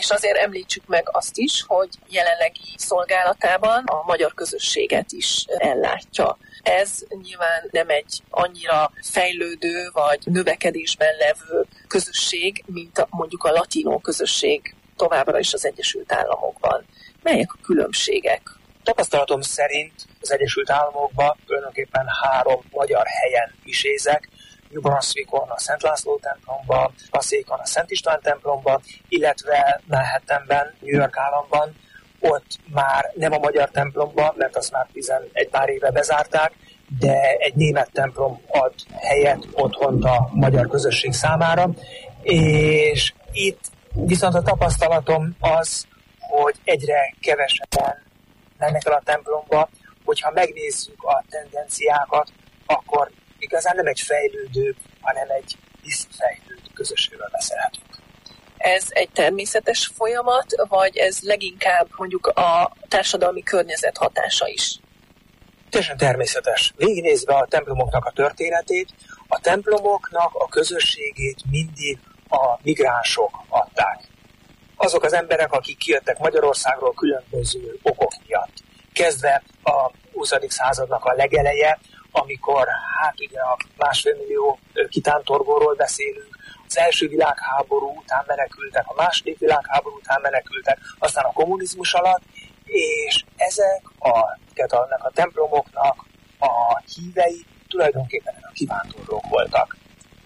És azért említsük meg azt is, hogy jelenlegi szolgálatában a magyar közösséget is ellátja. Ez nyilván nem egy annyira fejlődő vagy növekedésben levő közösség, mint mondjuk a latinó közösség továbbra is az Egyesült Államokban. Melyek a különbségek? Tapasztalatom szerint az Egyesült Államokban tulajdonképpen 3 magyar helyen visézek. New Brunswickon a Szent László templomba, Passzékon a Szent István templomba, illetve Manhattanben, New York államban, ott már nem a magyar templomban, mert azt már 11 pár éve bezárták, de egy német templom ad helyet, otthont a magyar közösség számára, és itt viszont a tapasztalatom az, hogy egyre kevesebben mennek el a templomba, hogyha megnézzük a tendenciákat, akkor igazán nem egy fejlődő, hanem egy visszafejlődő közösségről beszélhetünk. Ez egy természetes folyamat, vagy ez leginkább mondjuk a társadalmi környezet hatása is? Teljesen természetes. Végignézve a templomoknak a történetét, a templomoknak a közösségét mindig a migránsok adták. Azok az emberek, akik kijöttek Magyarországról különböző okok miatt. Kezdve a 20. századnak a legeleje, amikor ugye a 1,5 millió kitántorgóról beszélünk, az első világháború után menekültek, a második világháború után menekültek, aztán a kommunizmus alatt, és ezek annak a templomoknak a hívei tulajdonképpen a kivándorlók voltak.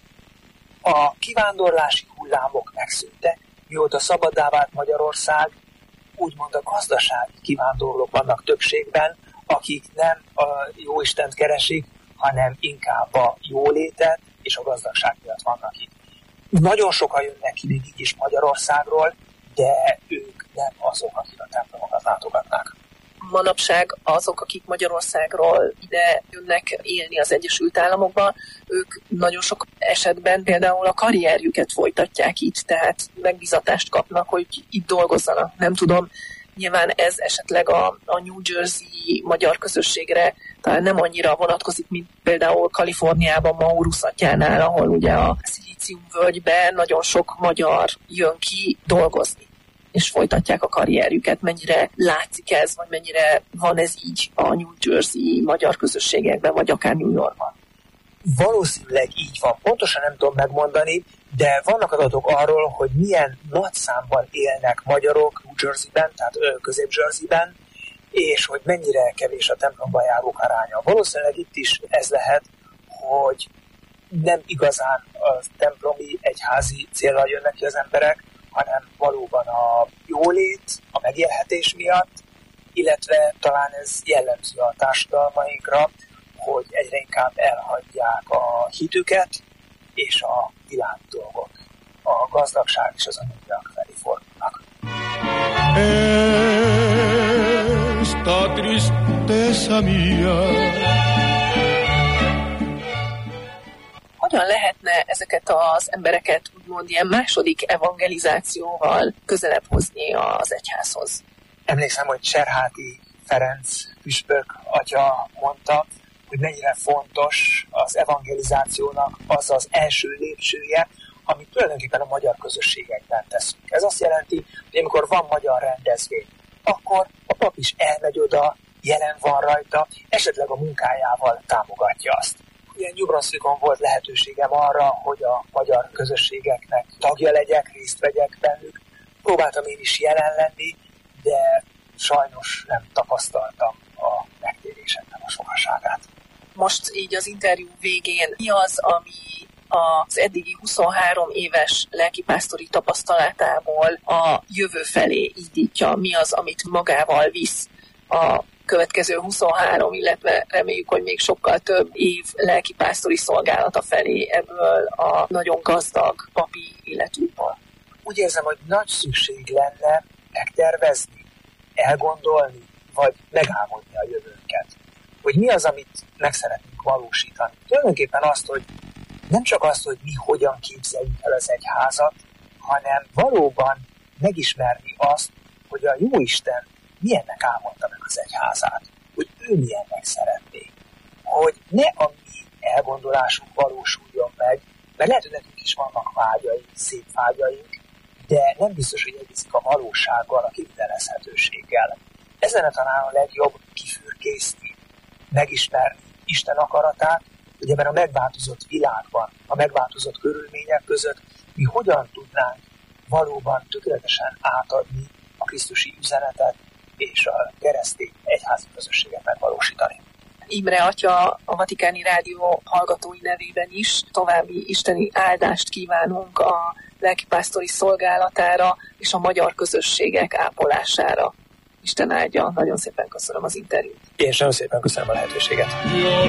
A kivándorlási hullámok megszűntek, mióta szabaddá vált Magyarország, úgymond a gazdasági kivándorlók vannak többségben, akik nem a jóistent keresik, hanem inkább a jólétet és a gazdagság miatt vannak itt. Nagyon sokan jönnek ki még is Magyarországról, de ők nem azok, akik a templomokat látogatnak. Manapság azok, akik Magyarországról ide jönnek élni az Egyesült Államokba, ők nagyon sok esetben például a karrierjüket folytatják itt, tehát megbízatást kapnak, hogy itt dolgozzanak. Nem tudom, nyilván ez esetleg a New Jersey magyar közösségre talán nem annyira vonatkozik, mint például Kaliforniában, Mauruszatyánál, ahol ugye a Szilíciumvölgyben nagyon sok magyar jön ki dolgozni, és folytatják a karrierjüket. Mennyire látszik ez, vagy mennyire van ez így a New Jersey magyar közösségekben, vagy akár New Yorkban? Valószínűleg így van. Pontosan nem tudom megmondani, de vannak adatok arról, hogy milyen nagy számban élnek magyarok New Jerseyben, tehát Közép-Jerseyben, és hogy mennyire kevés a templomba járók aránya. Valószínűleg itt is ez lehet, hogy nem igazán a templomi egyházi célra jönnek ki az emberek, hanem valóban a jólét, a megélhetés miatt, illetve talán ez jellemző a társadalmainkra, hogy egyre inkább elhagyják a hitüket és a világ dolgok. A gazdagság és az anyagvilág felé fordulnak. Esta tristeza mía. Hogyan lehetne ezeket az embereket úgymond ilyen második evangelizációval közelebb hozni az egyházhoz? Emlékszem, hogy Cserháti Ferenc püspök atya mondta, hogy mennyire fontos az evangelizációnak az az első lépcsője, amit tulajdonképpen a magyar közösségekben teszünk. Ez azt jelenti, hogy amikor van magyar rendezvény, akkor a pap is elmegy oda, jelen van rajta, esetleg a munkájával támogatja azt. Ilyen New Brunswickon volt lehetőségem arra, hogy a magyar közösségeknek tagja legyek, részt vegyek bennük. Próbáltam én is jelen lenni, de sajnos nem tapasztaltam a megtéréseknek a sokaságát. Most így az interjú végén mi az, ami az eddigi 23 éves lelkipásztori tapasztalatából a jövő felé indítja? Mi az, amit magával visz a következő 23, illetve reméljük, hogy még sokkal több év lelkipásztori szolgálata felé ebből a nagyon gazdag papi életútból? Úgy érzem, hogy nagy szükség lenne megtervezni, elgondolni, vagy megálmodni a jövőnket. Hogy mi az, amit meg szeretnénk valósítani. Tulajdonképpen azt, hogy nem csak azt, hogy mi hogyan képzeljük el az egyházat, hanem valóban megismerni azt, hogy a Jóisten milyennek álmodta meg az egyházát, hogy ő milyennek szeretné, hogy ne a mi elgondolásunk valósuljon meg, mert lehet, hogy nekünk is vannak vágyaink, szép vágyaink, de nem biztos, hogy egyezik a valósággal, a kivitelezhetőséggel. Ezen talán a legjobb kifürkészni, megismerni Isten akaratát, hogy ebben a megváltozott világban, a megváltozott körülmények között mi hogyan tudnánk valóban tökéletesen átadni a krisztusi üzenetet és a keresztény egyházi közösséget megvalósítani. Imre atya a Vatikáni Rádió hallgatói nevében is további isteni áldást kívánunk a lelkipásztori szolgálatára és a magyar közösségek ápolására. Isten áldja, nagyon szépen köszönöm az interjút. Én sem szépen köszönöm a lehetőséget.